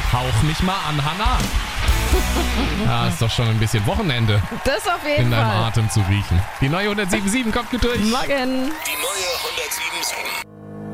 Hauch mich mal an, Hanna. Ja, ist doch schon ein bisschen Wochenende Das auf jeden in deinem Fall. Atem zu riechen. Die neue 107.7 kommt gut durch. Morgen. Die neue 107.7.